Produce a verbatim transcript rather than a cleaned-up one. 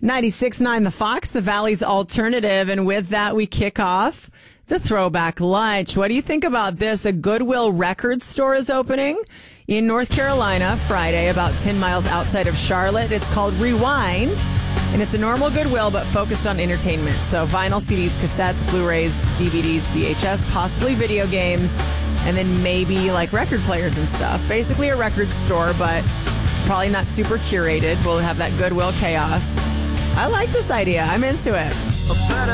ninety-six point nine The Fox, the Valley's alternative. And with that, we kick off the Throwback Lunch. What do you think about this? A Goodwill record store is opening in North Carolina Friday, about ten miles outside of Charlotte. It's called Rewind, and it's a normal Goodwill, but focused on entertainment. So vinyl, C Ds, cassettes, Blu-rays, D V Ds, V H S, possibly video games, and then maybe like record players and stuff. Basically a record store, but probably not super curated. We'll have that Goodwill chaos. I like this idea. I'm into it.